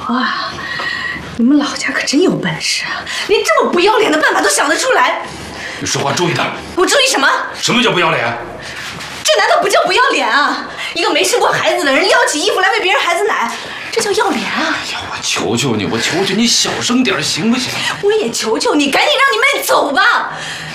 啊！你们老家可真有本事啊，连这么不要脸的办法都想得出来。 你说话注意点。 我注意什么？ 什么叫不要脸？ 这难道不叫不要脸啊？一个没生过孩子的人撩起衣服来喂别人孩子奶，这叫要脸啊！ 哎呀，我求求你，小声点行不行？ 我也求求你，赶紧让你妹走吧。